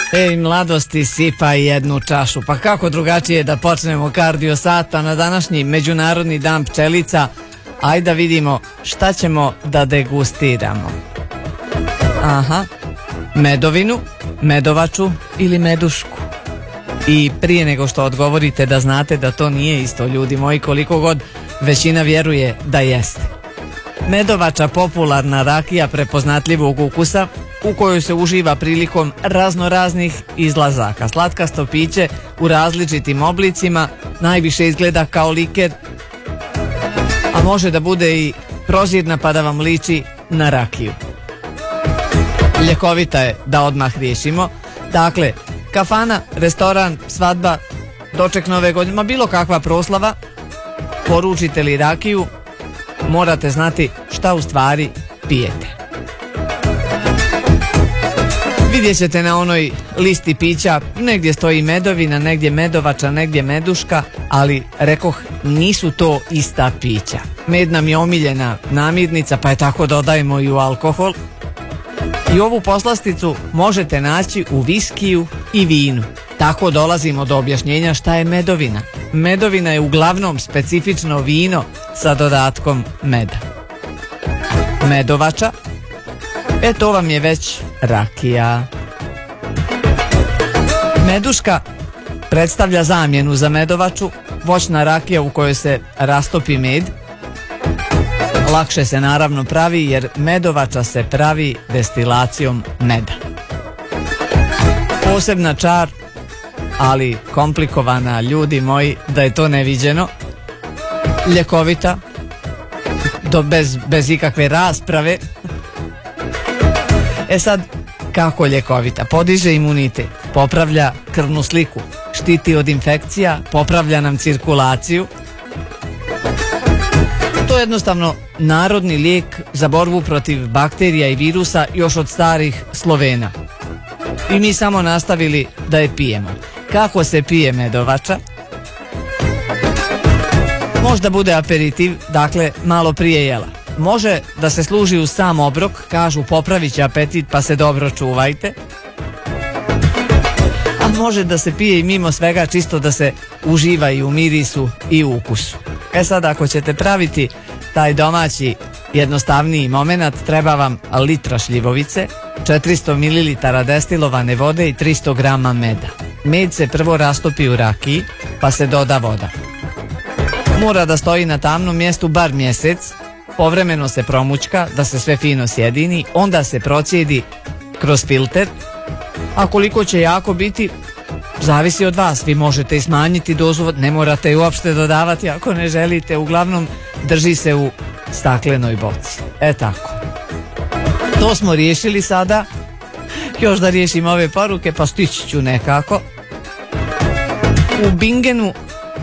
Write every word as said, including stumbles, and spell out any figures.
Ej, mladosti, sipaj jednu čašu. Pa kako drugačije da počnemo kardio sata na današnji Međunarodni dan pčelica? Ajde da vidimo šta ćemo da degustiramo. Aha, medovinu, medovaču ili medušku. I prije nego što odgovorite da znate da to nije isto, ljudi moji, koliko god većina vjeruje da jeste. Medovača, popularna rakija prepoznatljivog ukusa u kojoj se uživa prilikom razno raznih izlazaka. Slatkasto piće u različitim oblicima, najviše izgleda kao liker, a može da bude i prozirna pa da vam liči na rakiju. Ljekovita je, da odmah riješimo. Dakle, kafana, restoran, svadba, doček nove godine, ma bilo kakva proslava, poručite li rakiju, morate znati šta u stvari pijete. Vidjet ćete na onoj listi pića, negdje stoji medovina, negdje medovača, negdje meduška, ali rekoh, nisu to ista pića. Med nam je omiljena namirnica, pa je tako dodajemo i u alkohol. I ovu poslasticu možete naći u viskiju i vinu. Tako dolazimo do objašnjenja šta je medovina. Medovina je uglavnom specifično vino sa dodatkom meda. Medovača, e to vam je već rakija. Meduška predstavlja zamjenu za medovaču, voćna rakija u kojoj se rastopi med. Lakše se naravno pravi jer medovača se pravi destilacijom meda. Posebna čar, ali komplikovana, ljudi moji, da je to neviđeno. Ljekovita, do bez, bez ikakve rasprave. E sad, kako ljekovita? Podiže imunitet, popravlja krvnu sliku, štiti od infekcija, popravlja nam cirkulaciju. To je jednostavno narodni lijek za borbu protiv bakterija i virusa još od starih Slovena. I mi samo nastavili da je pijemo. Kako se pije medovača? Možda bude aperitiv, dakle malo prije jela. Može da se služi uz sam obrok, kažu popravit će apetit pa se dobro čuvajte. A može da se pije i mimo svega, čisto da se uživa i u mirisu i u ukusu. E sad, ako ćete praviti taj domaći jednostavniji moment, treba vam litra šljivovice, četiristo mililitara destilovane vode i tristo grama meda. Med se prvo rastopi u rakiji, pa se doda voda. Mora da stoji na tamnom mjestu bar mjesec, povremeno se promućka da se sve fino sjedini, onda se procijedi kroz filter, a koliko će jako biti, zavisi od vas. Vi možete i smanjiti dozu, ne morate ju uopšte dodavati ako ne želite, uglavnom drži se u staklenoj boci. E tako. To smo riješili sada. Još da riješim ove poruke, pa stići ću nekako. U Bingenu